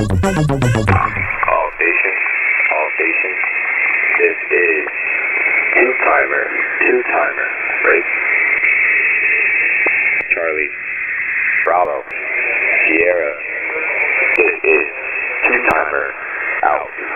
All station. This is two-timer, break. Charlie, Bravo, Sierra. This is two-timer, out.